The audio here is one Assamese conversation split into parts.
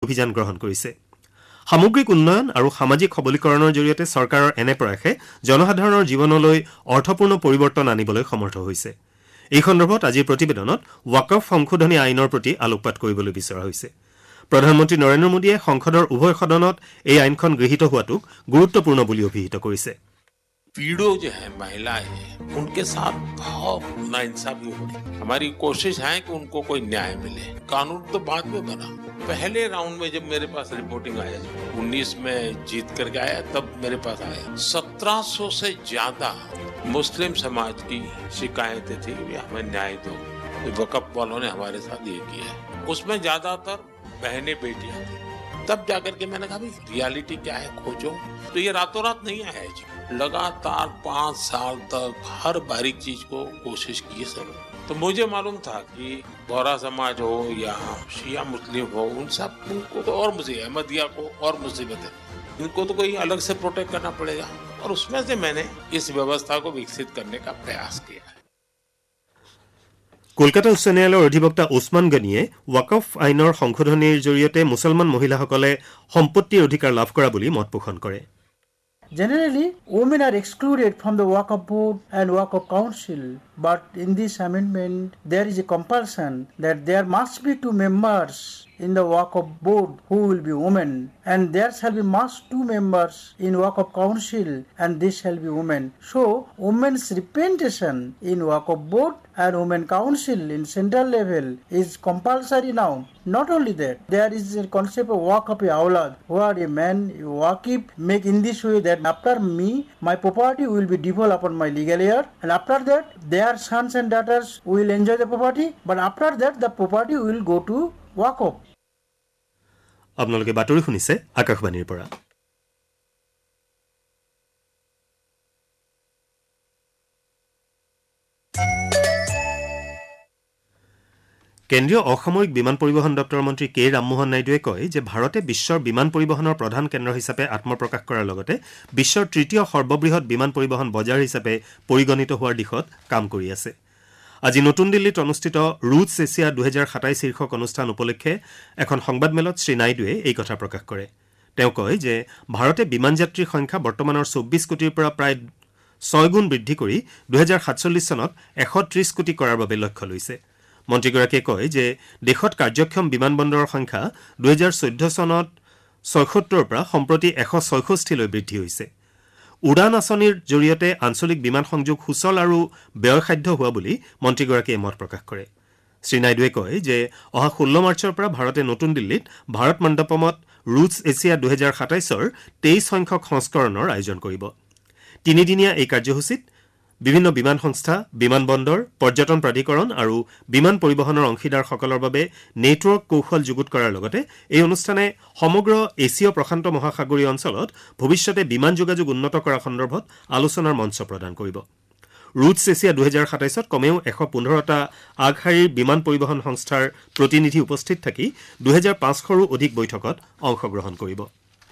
অভিযান গ্ৰহণ কৰিছে। সামগ্ৰিক উন্নয়ন আৰু সামাজিক সবলীকৰণৰ জৰিয়তে চৰকাৰৰ এনে প্ৰয়াসে জনসাধাৰণৰ জীৱনলৈ অৰ্থপূৰ্ণ পৰিৱৰ্তন আনিবলৈ সমৰ্থ হৈছে। এই সন্দৰ্ভত আজিৰ প্ৰতিবেদনত ৱাকফ সংশোধনী আইনৰ প্ৰতি আলোকপাত কৰিবলৈ বিচৰা হৈছে। প্ৰধানমন্ত্ৰী নৰেন্দ্ৰ মোদীয়ে সংসদৰ উভয় সদনত এই আইনখন গৃহীত হোৱাটোক গুৰুত্বপূৰ্ণ বুলি অভিহিত কৰিছে। पीड़ित जो है महिलाएं हैं उनके साथ बहुत नाइंसाफी हो रही। हमारी कोशिश है कि उनको कोई न्याय मिले। कानून तो बाद में बना, पहले राउंड में जब मेरे पास रिपोर्टिंग आया 19 में जीत करके आया तब मेरे पास आया 1700 से ज्यादा मुस्लिम समाज की शिकायतें थी कि हमें न्याय दो। वक़्फ़ वालों ने हमारे साथ ये किया, उसमें ज्यादातर बहनें बेटियां थी। तब जाकर के मैंने कहा भाई रियलिटी क्या है खोजो। तो ये रातों रात नहीं आया है जी, लगातार 5 साल तक हर बारीक चीज को कोशिश की सब। तो मुझे मालूम था कि बोहरा समाज हो या शिया मुस्लिम हो उन सब उनको तो और मुसीबत, अहमदिया को और मुसीबत है, इनको तो कोई अलग से प्रोटेक्ट करना पड़ेगा। और उसमें से मैंने इस व्यवस्था को विकसित करने का प्रयास किया है। কলকাতা উচ্চ ন্যায়ালয়ৰ অধিবক্তা ওছমান গনিয়ে ৱাকফ আইনৰ সংশোধনীৰ জৰিয়তে মুছলমান মহিলাসকলে সম্পত্তিৰ অধিকাৰ লাভ কৰা বুলি মত পোষণ কৰে। Generally, women are excluded from the Waqf Board and Waqf Council, but in this amendment, there is a compulsion that there must be 2 members in the Waqf Board who will be women, and there shall be must 2 members in Waqf Council, and this shall be women. So, women's representation in Waqf Board and Women Council in central level is compulsory now. Not only that, there is a concept of Waqf Aulad, where a man Waqif make in this way that after me, my property will be devolved upon my legal heir, and after that, their sons and daughters will enjoy the property, but after that, the property will go to Waqf. আপোনালোকে বাতৰি শুনিছে আকাশবাণীৰ পৰা। কেন্দ্ৰীয় অসামৰিক বিমান পৰিবহণ দপ্তৰৰ মন্ত্ৰী কে ৰামমোহন নাইডুৱে কয় যে ভাৰতে বিশ্বৰ বিমান পৰিবহণৰ প্ৰধান কেন্দ্ৰ হিচাপে আত্মপ্ৰকাশ কৰাৰ লগতে বিশ্বৰ তৃতীয় সৰ্ববৃহৎ বিমান পৰিবহণ বজাৰ হিচাপে পৰিগণিত হোৱাৰ দিশত কাম কৰি আছে। আজি নতুন দিল্লীত অনুষ্ঠিত ৰুটছ এছিয়া 2027 শীৰ্ষক অনুষ্ঠান উপলক্ষে এখন সংবাদমেলত শ্ৰী নাইডুৱে এই কথা প্ৰকাশ কৰে। তেওঁ কয় যে ভাৰতে বিমান যাত্ৰীৰ সংখ্যা বৰ্তমানৰ 24 কোটিৰ পৰা প্ৰায় 6 গুণ বৃদ্ধি কৰি 2047 চনত 130 কোটি কৰাৰ বাবে লক্ষ্য লৈছে। মন্ত্ৰীগৰাকীয়ে কয় যে দেশত কাৰ্যক্ষম বিমানবন্দৰৰ সংখ্যা 2014 চনত 76ৰ পৰা সম্প্ৰতি 166লৈ বৃদ্ধি হৈছে। উড়ান আঁচনিৰ জৰিয়তে আঞ্চলিক বিমান সংযোগ সুচল আৰু ব্যয়সাধ্য হোৱা বুলি মন্ত্ৰীগৰাকীয়ে মত প্ৰকাশ কৰে। শ্ৰী নাইডুৱে কয় যে অহা 16 মাৰ্চৰ পৰা ভাৰতে নতুন দিল্লীত ভাৰত মণ্ডপমত ৰুটছ এছিয়া 2027ৰ 23 সংখ্যক সংস্কৰণৰ আয়োজন কৰিব। 3 দিনীয়া এই কাৰ্যসূচীত বিভিন্ন বিমান সংস্থা, বিমানবন্দৰ, পৰ্যটন প্ৰাধিকৰণ আৰু বিমান পৰিবহণৰ অংশীদাৰসকলৰ বাবে নেটৱৰ্ক কৌশল যুগুত কৰাৰ লগতে এই অনুষ্ঠানে সমগ্ৰ এছীয় প্ৰশান্ত মহাসাগৰীয় অঞ্চলত ভৱিষ্যতে বিমান যোগাযোগ উন্নত কৰা সন্দৰ্ভত আলোচনাৰ মঞ্চ প্ৰদান কৰিব। ৰুটছ এছিয়া 2027ত কমেও 115টা আগশাৰীৰ বিমান পৰিবহণ সংস্থাৰ প্ৰতিনিধি উপস্থিত থাকি 2500ৰো অধিক বৈঠকত অংশগ্ৰহণ কৰিব।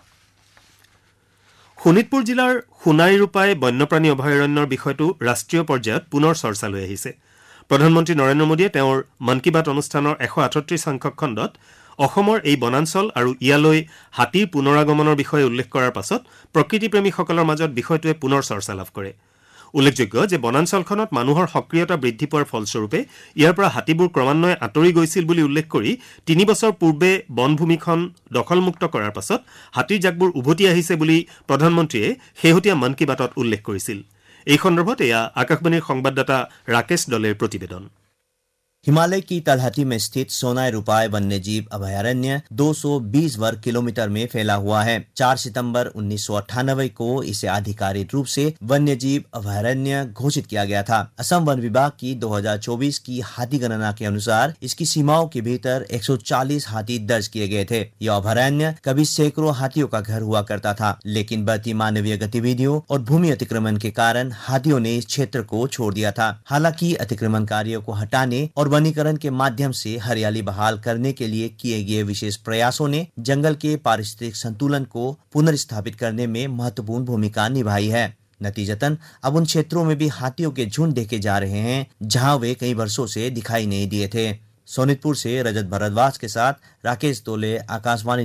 শোণিতপুৰ জিলাৰ সোণাই ৰূপাই বন্যপ্ৰাণী অভয়াৰণ্যৰ বিষয়টো ৰাষ্ট্ৰীয় পৰ্যায়ত পুনৰ চৰ্চালৈ আহিছে। প্ৰধানমন্ত্ৰী নৰেন্দ্ৰ মোদীয়ে তেওঁৰ মন কী বাত অনুষ্ঠানৰ 138 সংখ্যক খণ্ডত অসমৰ এই বনাঞ্চল আৰু ইয়ালৈ হাতীৰ পুনৰাগমনৰ বিষয়ে উল্লেখ কৰাৰ পাছত প্ৰকৃতিপ্ৰেমীসকলৰ মাজত বিষয়টোৱে পুনৰ চৰ্চা লাভ কৰে। উল্লেখযোগ্য যে বনাঞ্চলখনত মানুহৰ সক্ৰিয়তা বৃদ্ধি পোৱাৰ ফলস্বৰূপে ইয়াৰ পৰা হাতীবোৰ ক্ৰমান্বয়ে আঁতৰি গৈছিল বুলি উল্লেখ কৰি 3 বছৰ পূৰ্বে বনভূমিখন দখলমুক্ত কৰাৰ পাছত হাতীৰ জাকবোৰ উভতি আহিছে বুলি প্ৰধানমন্ত্ৰীয়ে শেহতীয়া মন কী বাতত উল্লেখ কৰিছিল। এই সন্দৰ্ভত এয়া আকাশবাণীৰ সংবাদদাতা ৰাকেশ দলেৰ প্ৰতিবেদন। हिमालय की तलहटी में स्थित सोनाई रूपाय वन्यजीव अभयारण्य 220 वर्ग किलोमीटर में फैला हुआ है। 4 सितंबर 1998 को इसे आधिकारिक रूप से वन्यजीव अभयारण्य घोषित किया गया था। असम वन विभाग की 2024 की हाथी गणना के अनुसार इसकी सीमाओं के भीतर 140 हाथी दर्ज किए गए थे। यह अभयारण्य कभी सैकड़ों हाथियों का घर हुआ करता था, लेकिन बढ़ती मानवीय गतिविधियों और भूमि अतिक्रमण के कारण हाथियों ने इस क्षेत्र को छोड़ दिया था। हालांकि अतिक्रमणकारियों को हटाने और वनीकरण के माध्यम से हरियाली बहाल करने के लिए किए गए विशेष प्रयासों ने जंगल के पारिस्थितिक संतुलन को पुनर्स्थापित करने में महत्वपूर्ण भूमिका निभाई है। नतीजतन अब उन क्षेत्रों में भी हाथियों के झुंड देखे जा रहे हैं जहां वे कई वर्षों से दिखाई नहीं दिए थे। सोनितपुर से रजत भरद्वाज के साथ राकेश तोले, आकाशवाणी।